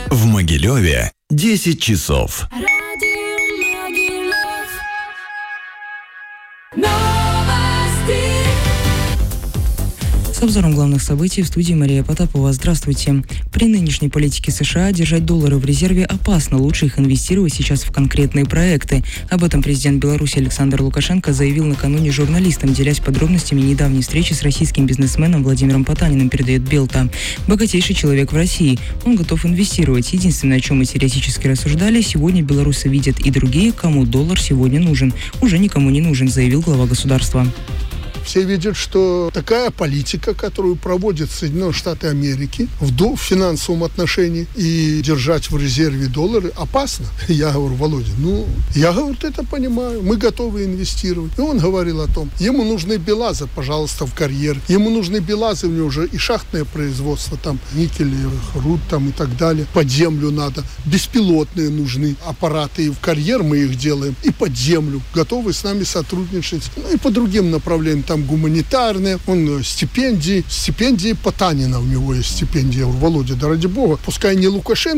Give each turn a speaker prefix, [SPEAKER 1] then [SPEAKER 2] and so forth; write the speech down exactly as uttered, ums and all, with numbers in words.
[SPEAKER 1] В Могилеве десять часов.
[SPEAKER 2] С обзором главных событий в студии Мария Потапова. Здравствуйте. При нынешней политике США держать доллары в резерве опасно. Лучше их инвестировать сейчас в конкретные проекты. Об этом президент Беларуси Александр Лукашенко заявил накануне журналистам, делясь подробностями недавней встречи с российским бизнесменом Владимиром Потаниным, передает Белта. Богатейший человек в России. Он готов инвестировать. Единственное, о чем мы теоретически рассуждали, сегодня белорусы видят и другие, кому доллар сегодня нужен. Уже никому не нужен, заявил глава государства.
[SPEAKER 3] Все видят, что такая политика, которую проводят Соединенные Штаты Америки в финансовом отношении и держать в резерве доллары опасно. Я говорю: Володя, ну, я, говорю, это понимаю, мы готовы инвестировать. И он говорил о том, ему нужны БелАЗы, пожалуйста, в карьер. Ему нужны БелАЗы, у него уже и шахтное производство, там, никель, руд, там, и так далее. Под землю надо. Беспилотные нужны аппараты, и в карьер мы их делаем, и под землю. Готовы с нами сотрудничать. Ну, и по другим направлениям, там, гуманитарные, он стипендии, стипендии Потанина, у него есть стипендия. Володя, да ради бога, пускай не Лукашенко